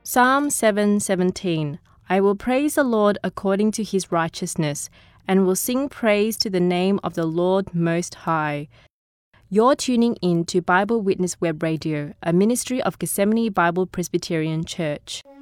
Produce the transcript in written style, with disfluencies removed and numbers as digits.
Psalm 7:17. I will praise the Lord according to his righteousness, and will sing praise to the name of the Lord Most High. You're tuning in to Bible Witness Web Radio, a ministry of Gethsemane Bible Presbyterian Church.